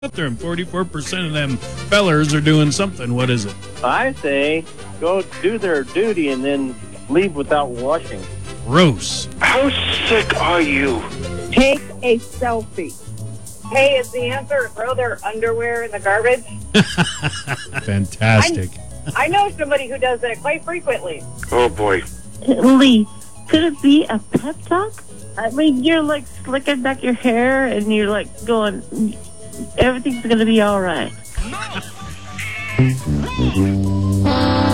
out there, and 44% of them fellers are doing something. What is it? I say go do their duty and then leave without washing. Gross. How sick are you? Take a selfie. Hey, is the answer throw their underwear in the garbage? Fantastic. I know somebody who does that quite frequently. Oh, boy. Lee, could it be a pep talk? I mean, you're like slicking back your hair and you're like going, everything's going to be all right.